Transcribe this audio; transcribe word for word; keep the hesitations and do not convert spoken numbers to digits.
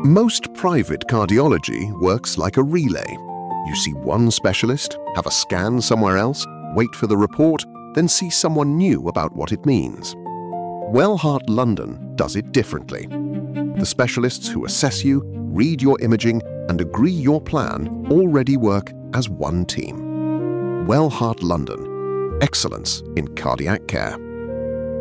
Most private cardiology works like a relay. You see one specialist, have a scan somewhere else, wait for the report, then see someone new about what it means. Wellheart London does it differently. The specialists who assess you, read your imaging, and agree your plan already work as one team. Wellheart London. Excellence in cardiac care.